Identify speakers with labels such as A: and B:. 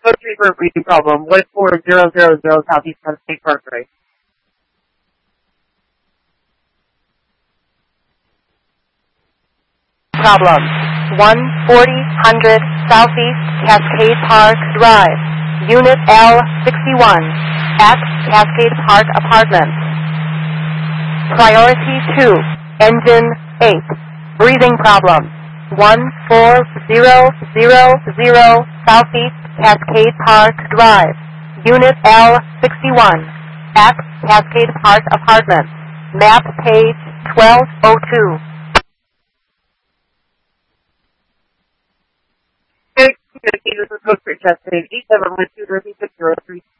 A: Code 3 for a reading problem. 14000 Southeast State Parkway.
B: Problem. 14000 Southeast Cascade Park Drive. Unit L61 at Cascade Park Apartments. Priority 2. Engine 8. Breathing problem. 14000 Southeast Cascade Park Drive. Unit L61 at Cascade Park Apartments. Map page 1202.
A: This is Code 3 testing 8712 3603.